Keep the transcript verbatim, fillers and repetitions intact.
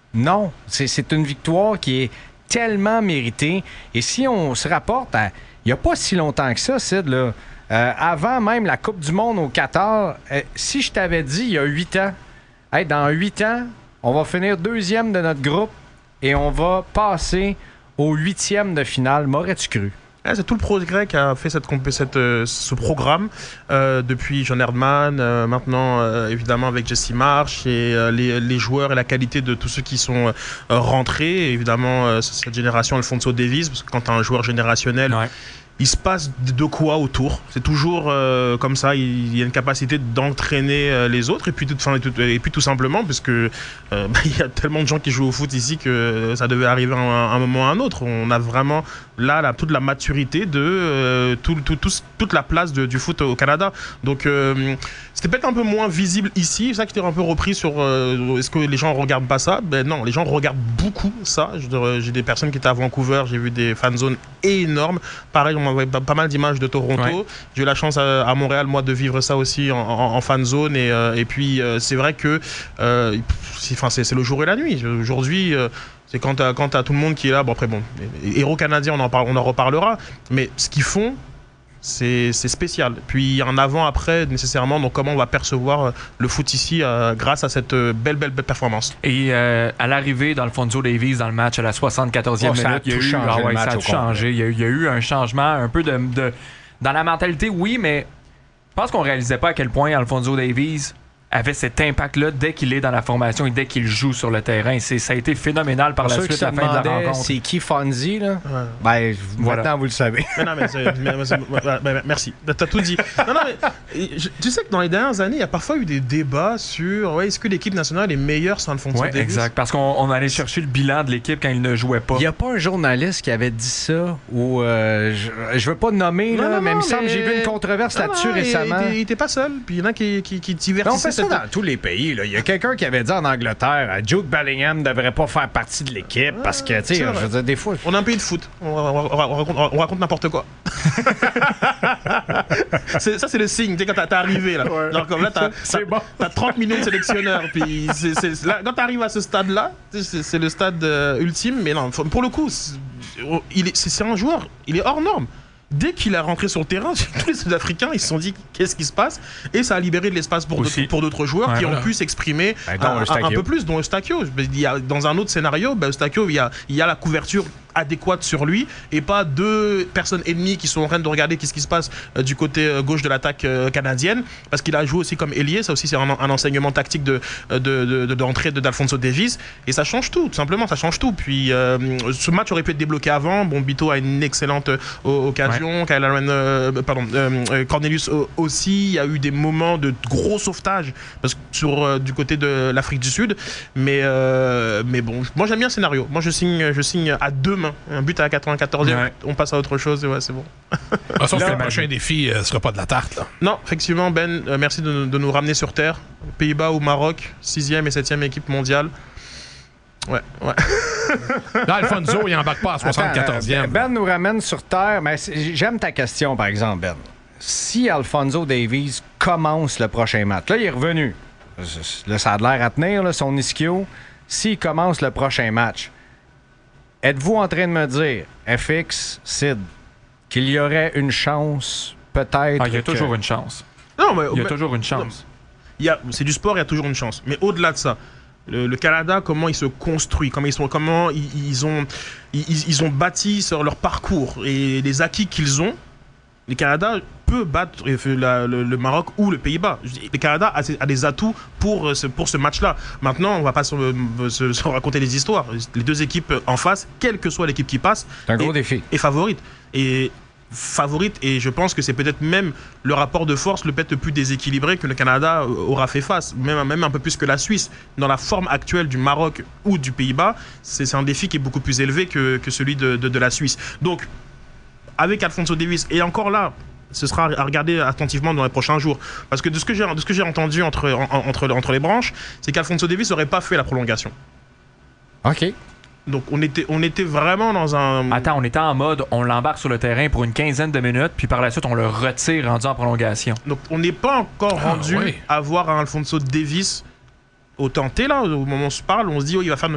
Non, c'est, c'est une victoire qui est tellement méritée. Et si on se rapporte à... Il n'y a pas si longtemps que ça, Sid, là, euh, avant même la Coupe du monde au Qatar, euh, si je t'avais dit il y a huit ans, hey, dans huit ans, on va finir deuxième de notre groupe et on va passer au huitième de finale, m'aurais-tu cru? Ah, c'est tout le progrès qu'a fait cette, cette, euh, ce programme euh, depuis John Herdman, euh, maintenant euh, évidemment avec Jesse Marsh et euh, les, les joueurs et la qualité de tous ceux qui sont euh, rentrés. Et évidemment, euh, cette génération Alphonso Davies, parce que quand tu as un joueur générationnel, ouais. il se passe de quoi autour. C'est toujours euh, comme ça, il y a une capacité d'entraîner euh, les autres et puis tout, enfin, et, tout, et puis tout simplement parce que euh, bah, y a tellement de gens qui jouent au foot ici que ça devait arriver à un, un moment ou à un autre. On a vraiment là, là toute la maturité de euh, tout, tout, tout, toute la place de, du foot au Canada. Donc euh, c'était peut-être un peu moins visible ici. C'est ça qui était un peu repris sur euh, est-ce que les gens regardent pas ça? Ben non, les gens regardent beaucoup ça. J'ai des personnes qui étaient à Vancouver, j'ai vu des fan zones énormes. Pareil, on m'envoyait pas mal d'images de Toronto. Ouais. J'ai eu la chance à, à Montréal, moi, de vivre ça aussi en, en, en fan zone. Et, euh, et puis, euh, c'est vrai que euh, c'est, c'est le jour et la nuit. Aujourd'hui, euh, c'est quand tu as tout le monde qui est là. Bon, après, bon, héros canadiens, on en, parle, on en reparlera. Mais ce qu'ils font, c'est spécial. Puis il y a un avant-après nécessairement, donc comment on va percevoir le foot ici euh, grâce à cette belle, belle, belle performance. Et euh, à l'arrivée d'Alphonso Davies dans le match à la soixante-quatorzième oh, minute, il y a eu, ah ouais, ça a tout changé. Il y, a, il y a eu un changement un peu de, de dans la mentalité, oui, mais je pense qu'on réalisait pas à quel point Alphonso Davies avait cet impact-là dès qu'il est dans la formation et dès qu'il joue sur le terrain. C'est, ça a été phénoménal par Pour la suite à la fin de la rencontre. C'est qui Fonzie, là? Ouais. Ben, voilà. Maintenant, vous le savez. Mais non, mais, mais, mais, mais merci. T'as tout dit. Non, non, mais je, tu sais que dans les dernières années, il y a parfois eu des débats sur ouais, est-ce que l'équipe nationale est meilleure sans Alphonso ouais, Davies? Exact. Parce qu'on on allait chercher le bilan de l'équipe quand il ne jouait pas. Il n'y a pas un journaliste qui avait dit ça ou euh, je, je veux pas nommer, là, non, non, mais il me semble que j'ai vu une controverse non, là-dessus non, récemment. Il était pas seul. Puis il y en a qui, qui, qui divertissaient. Dans tous les pays. Là. Il y a quelqu'un qui avait dit en Angleterre Jude Bellingham ne devrait pas faire partie de l'équipe ah, parce que, tu sais, je veux dire, des fois... On a un pays de foot. On, on, on, on raconte, on raconte n'importe quoi. c'est, ça, c'est le signe. Tu sais, quand t'es arrivé, là. Ouais. Genre, comme là, t'as, t'as, bon. t'as trente millions de sélectionneurs. Puis c'est, c'est, là, quand t'arrives à ce stade-là, c'est, c'est le stade euh, ultime. Mais non, pour le coup, c'est, il est, c'est un joueur, il est hors norme. Dès qu'il est rentré sur le terrain, tous les Sud-Africains ils se sont dit qu'est-ce qui se passe et ça a libéré de l'espace pour, de, pour d'autres joueurs ouais, qui voilà. ont pu s'exprimer un, un, un peu plus, dont Eustáquio. Il y a, dans un autre scénario, ben Eustáquio, il y a, il y a la couverture adéquate sur lui et pas deux personnes ennemies qui sont en train de regarder qu'est-ce qui se passe euh, du côté euh, gauche de l'attaque euh, canadienne parce qu'il a joué aussi comme ailier, ça aussi c'est un, un enseignement tactique de, de, de, de, d'entrée de, d'Alphonso Davies et ça change tout, tout simplement, ça change tout. Puis euh, ce match aurait pu être débloqué avant. Bon, Bito a une excellente euh, occasion, ouais. Kyle Aaron, euh, pardon, euh, Cornelius euh, aussi, il y a eu des moments de gros sauvetage parce que sur euh, du côté de l'Afrique du Sud, mais euh, mais bon, moi j'aime bien le scénario. Moi je signe je signe à deux mains. Un but à la quatre-vingt-quatorzième, ouais. On passe à autre chose et ouais, c'est bon. Ah, sauf que le prochain défi ne euh, sera pas de la tarte. Là. Non, effectivement, Ben, euh, merci de, de nous ramener sur Terre. Pays-Bas ou Maroc, sixième et septième équipe mondiale. Ouais, ouais. Là, Alphonso, il n'embarque pas à soixante-quatorzième. Attends, Ben nous ramène sur Terre, mais j'aime ta question, par exemple, Ben. Si Alphonso Davies commence le prochain match, là, il est revenu. Là, ça a l'air à tenir, là, son ischio. S'il commence le prochain match, êtes-vous en train de me dire, F X, Sid, qu'il y aurait une chance, peut-être... Ah, il y a que... toujours une chance. Non, mais... Il y a mais, toujours une chance. Il y a, c'est du sport, il y a toujours une chance. Mais au-delà de ça, le, le Canada, comment il se construit, comment ils, sont, comment ils, ils, ont, ils, ils ont bâti sur leur parcours et les acquis qu'ils ont, le Canada peut battre la, le, le Maroc ou le Pays-Bas. Le Canada a, a des atouts pour ce, pour ce match-là. Maintenant, on ne va pas se, se, se raconter des histoires. Les deux équipes en face, quelle que soit l'équipe qui passe, c'est un gros est, défi. est favorite. Et favorite, et je pense que c'est peut-être même le rapport de force le peut-être le plus déséquilibré que le Canada aura fait face, même, même un peu plus que la Suisse. Dans la forme actuelle du Maroc ou du Pays-Bas, c'est, c'est un défi qui est beaucoup plus élevé que, que celui de, de, de la Suisse. Donc, avec Alphonso Davies, et encore là, ce sera à regarder attentivement dans les prochains jours. Parce que de ce que j'ai, de ce que j'ai entendu entre, en, entre, entre les branches, c'est qu'Alphonso Davies n'aurait pas fait la prolongation. OK. Donc on était, on était vraiment dans un... Attends, on était en mode, on l'embarque sur le terrain pour une quinzaine de minutes, puis par la suite, on le retire rendu en prolongation. Donc on n'est pas encore ah, rendu oui. à voir un Alphonso Davies au tenté, là, au moment où on se parle, on se dit, oh, il va faire